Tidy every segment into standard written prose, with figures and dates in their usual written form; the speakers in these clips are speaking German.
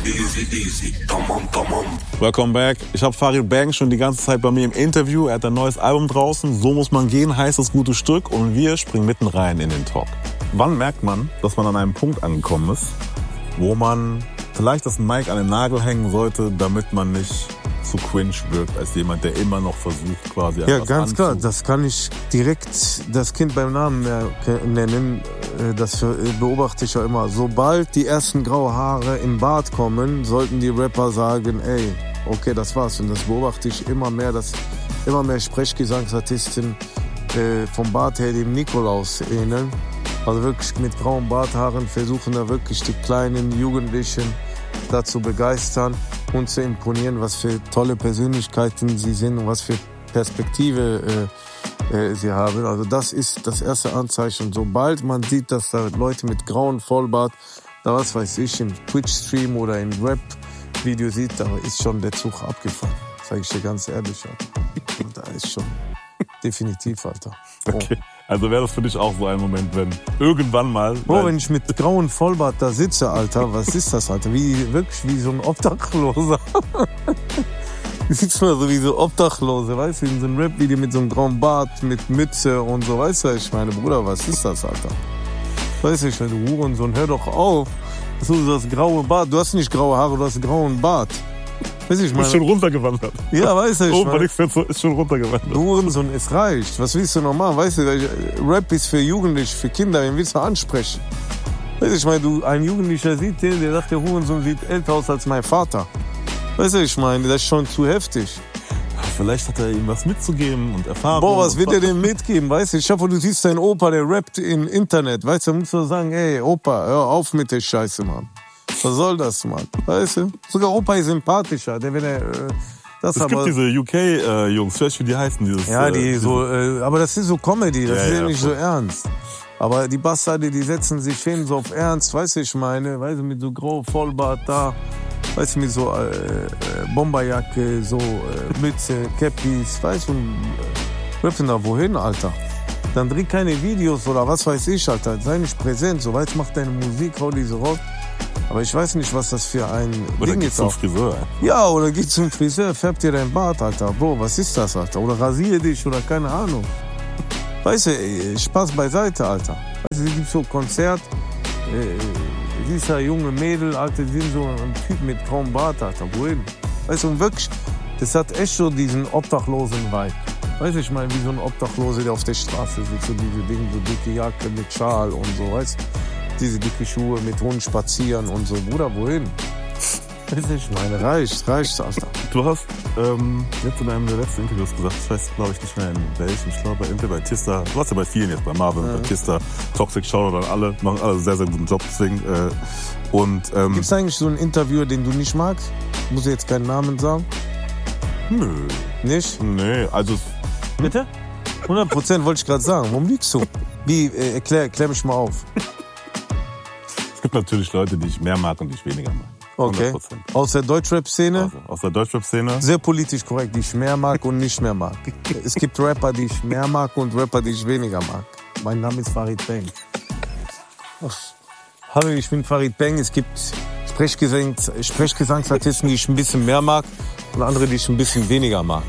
Welcome back. Ich habe Farid Bang schon die ganze Zeit bei mir im Interview. Er hat ein neues Album draußen. So muss man gehen, heißt das gute Stück. Und wir springen mitten rein in den Talk. Wann merkt man, dass man an einem Punkt angekommen ist, wo man vielleicht das Mic an den Nagel hängen sollte, damit man nicht zu cringe wirkt, als jemand, der immer noch versucht, quasi ja, ganz klar, das kann ich direkt das Kind beim Namen nennen. Das beobachte ich ja immer. Sobald die ersten graue Haare im Bart kommen, sollten die Rapper sagen, ey, okay, das war's. Und das beobachte ich immer mehr, dass immer mehr Sprechgesangsartisten vom Bart her dem Nikolaus ähneln. Also wirklich mit grauen Barthaaren versuchen da wirklich die kleinen Jugendlichen dazu begeistern und zu imponieren, was für tolle Persönlichkeiten sie sind und was für Perspektive sie haben. Also das ist das erste Anzeichen. Sobald man sieht, dass da Leute mit grauen Vollbart, da was weiß ich, im Twitch-Stream oder im Rap-Video sieht, da ist schon der Zug abgefahren. Sag ich dir ganz ehrlich. Alter. Und da ist schon definitiv, Alter. Oh. Okay. Also wäre das für dich auch so ein Moment, wenn irgendwann mal... Bro, wenn ich mit grauen Vollbart da sitze, Alter, was ist das, Alter? Wirklich wie so ein Obdachloser. Du sitzt mal so wie so Obdachlose, weißt du, in so einem Rap-Video mit so einem grauen Bart, mit Mütze und so, weißt du, ich meine, Bruder, was ist das, Alter? Weißt du, ich meine, du Hurensohn, hör doch auf. So das graue Bart, du hast nicht graue Haare, du hast grauen Bart. Weißt du, ich meine, ist schon runtergewandert. Ja, weißt du, ich meine, ist schon runtergewandert. Du Hurensohn, es reicht. Was willst du noch machen? Weißt du, Rap ist für Jugendliche, für Kinder, wen willst du ansprechen? Weißt du, ich meine, ein Jugendlicher sieht den, der sagt, der Hurensohn sieht älter aus als mein Vater. Weißt du, ich meine, das ist schon zu heftig. Vielleicht hat er ihm was mitzugeben und Erfahrung. Boah, was wird er denn mitgeben, weißt du? Ich hoffe, du siehst deinen Opa, der rappt im Internet, weißt du, dann musst du sagen, ey, Opa, hör auf mit der Scheiße, Mann. Was soll das, Mann? Weißt du? Sogar Opa ist sympathischer. Es gibt diese UK-Jungs, weißt du, wie die heißen? Aber das ist so Comedy, das ist ja nicht voll. so ernst. Aber die Bastarde, die setzen sich hin so auf Ernst, weißt du, ich meine, weißt du, mit so grau Vollbart da, weißt du, mit so Bomberjacke, so Mütze, Cappies, weißt du, rappen da wohin, Alter? Dann dreh keine Videos oder was weiß ich, Alter. Sei nicht präsent, so weißt, mach deine Musik, hau diese raus. Aber ich weiß nicht, was das für ein oder Ding ist. Oder zum Friseur. Ja, oder geh zum Friseur, färb dir dein Bart, Alter. Bro, was ist das, Alter? Oder rasier dich oder keine Ahnung. Weißt du, ey, Spaß beiseite, Alter. Weißt du, es gibt so Konzert, dieser junge Mädel, Alter, die sind so ein Typ mit grauem Bart, Alter. Wohin? Weißt du, und wirklich, das hat echt so diesen obdachlosen Vibe. Weißt du, ich meine, wie so ein Obdachlose, der auf der Straße sitzt, so diese Dinge, so dicke Jacke mit Schal und so, weißt du? Diese dicke Schuhe mit Hund spazieren und so. Bruder, wohin? Weißt du, ich meine, reicht, Alter. Du hast jetzt in einem der letzten Interviews gesagt, ich weiß, glaube ich, nicht mehr in welchem, ich glaube bei Tista, du warst ja bei vielen jetzt, bei Marvin, bei Tista, Toxic, Shoutout an alle, machen alle sehr, sehr guten Job, deswegen. Gibt's eigentlich so einen Interviewer, den du nicht magst? Muss ich jetzt keinen Namen sagen? Nö. Nicht? Nee, also... Bitte? 100% wollte ich gerade sagen. Warum lügst du? Wie, erklär mich mal auf. Es gibt natürlich Leute, die ich mehr mag und die ich weniger mag. 100%. Okay. Aus der Deutschrap-Szene? Also, aus der Deutschrap-Szene? Sehr politisch korrekt, die ich mehr mag und nicht mehr mag. Es gibt Rapper, die ich mehr mag und Rapper, die ich weniger mag. Mein Name ist Farid Bang. Hallo, ich bin Farid Bang. Es gibt Sprechgesangsartisten, die ich ein bisschen mehr mag und andere, die ich ein bisschen weniger mag.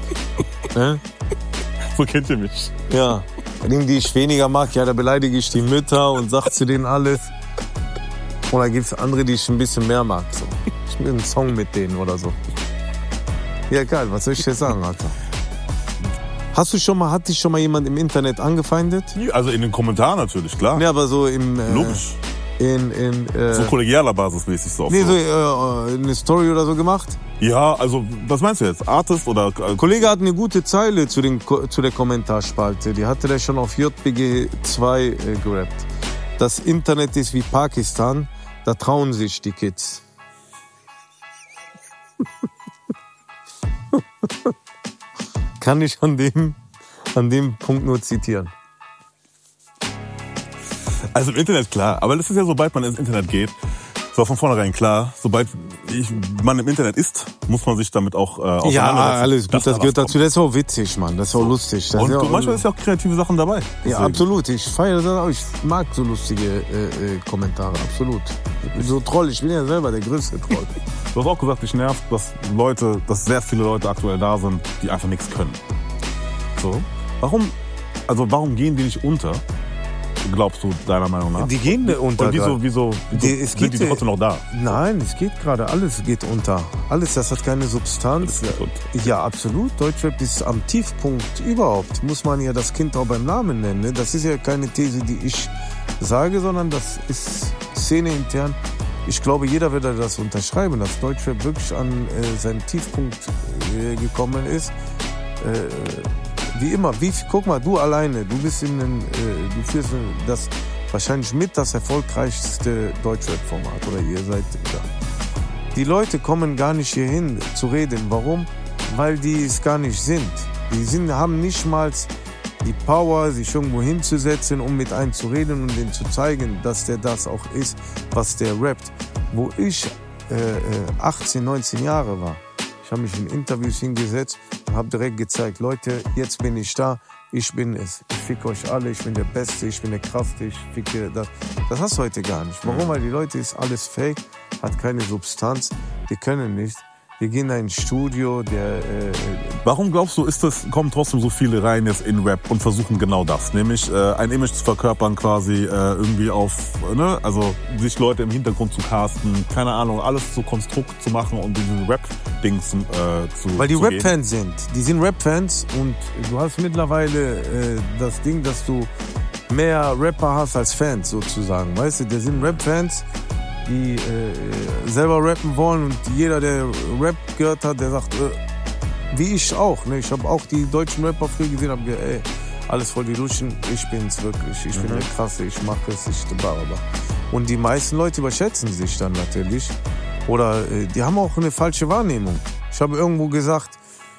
So kennt ihr mich. Ja, die ich weniger mag, ja, da beleidige ich die Mütter und sag zu denen alles. Und dann gibt's andere, die ich ein bisschen mehr mag. So. Ich will einen Song mit denen oder so. Ja, geil, was soll ich dir sagen, Alter? Hat dich schon mal jemand im Internet angefeindet? Also in den Kommentaren natürlich, klar. Ja, aber so im... Logisch. So kollegialer Basis mäßig so. Nee, so eine Story oder so gemacht? Ja, also was meinst du jetzt? Artist oder... Kollege hat eine gute Zeile zu der Kommentarspalte. Die hatte der schon auf JBG 2 gerappt. Das Internet ist wie Pakistan, da trauen sich die Kids. Kann ich an dem Punkt nur zitieren. Also im Internet klar, aber das ist ja, sobald man ins Internet geht, ist auch von vornherein klar, sobald man im Internet ist, muss man sich damit auch auseinandersetzen. Ja, alles gut, das gehört dazu. Das ist auch witzig, Mann, das ist auch lustig. Das und ist auch, manchmal ist ja auch kreative Sachen dabei. Deswegen. Ja, absolut, ich feiere das auch, ich mag so lustige Kommentare, absolut. Ich bin so Troll, ich bin ja selber der größte Troll. Du hast auch gesagt, dich nervt, dass sehr viele Leute aktuell da sind, die einfach nichts können. So. Warum gehen die nicht unter? Glaubst du, deiner Meinung nach? Die gehen unter. Und wieso sind die trotzdem noch da? Nein, es geht gerade, alles geht unter. Alles, das hat keine Substanz. Ja, absolut. Deutschrap ist am Tiefpunkt überhaupt. Muss man ja das Kind auch beim Namen nennen. Ne? Das ist ja keine These, die ich sage, sondern das ist szeneintern. Ich glaube, jeder würde das unterschreiben, dass Deutschrap wirklich an seinen Tiefpunkt gekommen ist. Wie immer, guck mal, du alleine, du bist du führst das wahrscheinlich mit das erfolgreichste Deutschrap-Format, oder ihr seid da. Die Leute kommen gar nicht hierhin zu reden. Warum? Weil die es gar nicht sind. Haben nicht mal die Power, sich irgendwo hinzusetzen, um mit einem zu reden und denen zu zeigen, dass der das auch ist, was der rappt. Wo ich 18, 19 Jahre war, ich habe mich in Interviews hingesetzt und habe direkt gezeigt, Leute, jetzt bin ich da, ich bin es. Ich ficke euch alle, ich bin der Beste, ich bin der Krafteste, ich ficke das. Das hast du heute gar nicht. Warum? Weil die Leute ist alles fake, hat keine Substanz, die können nicht. Wir gehen in ein Studio, Warum glaubst du, kommen trotzdem so viele rein jetzt in Rap und versuchen genau das? Nämlich ein Image zu verkörpern quasi irgendwie also sich Leute im Hintergrund zu casten, keine Ahnung, alles zu Konstrukt zu machen und diesen Rap-Ding zu weil die Rap-Fans sind. Die sind Rap-Fans und du hast mittlerweile das Ding, dass du mehr Rapper hast als Fans sozusagen. Weißt du, der sind Rap-Fans, die selber rappen wollen und jeder, der Rap gehört hat, der sagt, wie ich auch. Ne? Ich habe auch die deutschen Rapper früher gesehen, habe gesagt, ey, alles voll die Luschen, ich bin's wirklich, ich bin der Krasse, ich mache es, Und die meisten Leute überschätzen sich dann natürlich oder die haben auch eine falsche Wahrnehmung. Ich habe irgendwo gesagt,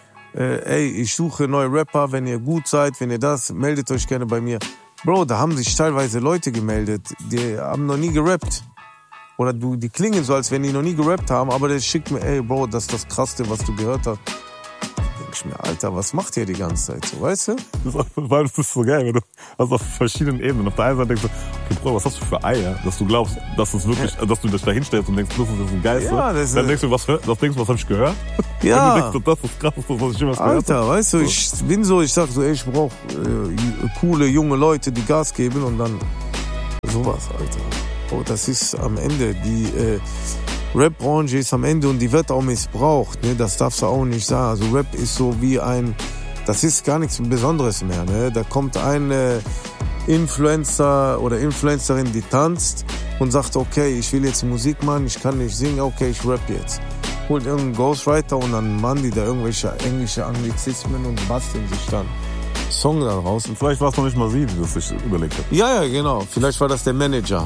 ey, ich suche neue Rapper, wenn ihr gut seid, wenn ihr das, meldet euch gerne bei mir. Bro, da haben sich teilweise Leute gemeldet, die haben noch nie gerappt. Oder die klingen so, als wenn die noch nie gerappt haben, aber der schickt mir, ey, Bro, das ist das Krasseste, was du gehört hast. Denk ich mir, Alter, was macht ihr die ganze Zeit so, weißt du? Das ist so geil, wenn du hast auf verschiedenen Ebenen. Auf der einen Seite denkst du, okay, Bro, was hast du für Eier, dass du glaubst, dass es wirklich, dass du dich da hinstellst und denkst, das ist ein Geiste. Ja, dann denkst du, was hab ich gehört? Ja. Und du denkst, das ist krass, was ich jemals gehört habe. Alter, weißt du, ich bin so, ich sag so, ey, ich brauch coole, junge Leute, die Gas geben und dann sowas, Alter. Oh, das ist am Ende, die Rap-Branche ist am Ende und die wird auch missbraucht, ne? Das darfst du auch nicht sagen. Also Rap ist so wie das ist gar nichts Besonderes mehr, ne? Da kommt ein Influencer oder Influencerin, die tanzt und sagt, okay, ich will jetzt Musik machen, ich kann nicht singen, okay, ich rap jetzt. Holt irgendeinen Ghostwriter und dann machen die da irgendwelche englische Anglizismen und basteln sich dann Song daraus. Und vielleicht war es noch nicht mal sie, die das sich überlegt hat. Ja, genau. Vielleicht war das der Manager.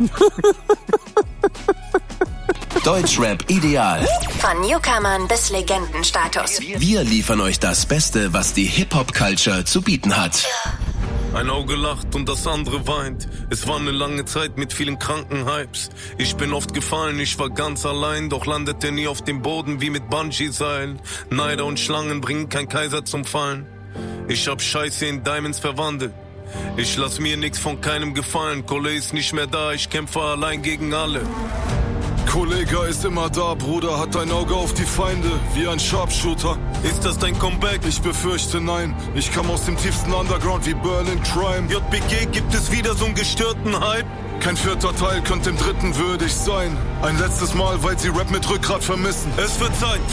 Deutschrap ideal. Von Newcomern bis Legendenstatus. Wir liefern euch das Beste, was die Hip-Hop-Culture zu bieten hat. Ein Auge lacht und das andere weint. Es war eine lange Zeit mit vielen kranken Hypes. Ich bin oft gefallen, ich war ganz allein, doch landete nie auf dem Boden wie mit Bungee-Seilen. Neider und Schlangen bringen kein Kaiser zum Fallen. Ich hab Scheiße in Diamonds verwandelt. Ich lass mir nix von keinem gefallen. Kollege ist nicht mehr da, ich kämpfe allein gegen alle. Kollege ist immer da, Bruder, hat ein Auge auf die Feinde, wie ein Sharpshooter. Ist das dein Comeback? Ich befürchte nein, ich kam aus dem tiefsten Underground wie Berlin Crime. JBG, gibt es wieder so einen gestörten Hype? Kein 4. Teil könnte dem 3. würdig sein. Ein letztes Mal, weil sie Rap mit Rückgrat vermissen. Es wird Zeit